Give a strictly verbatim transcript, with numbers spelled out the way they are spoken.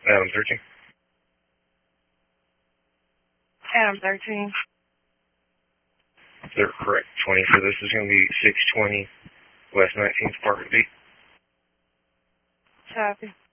Adam thirteen. Adam thirteen. They're correct. twenty for this is going to be six twenty West nineteenth, Apartment B. Copy.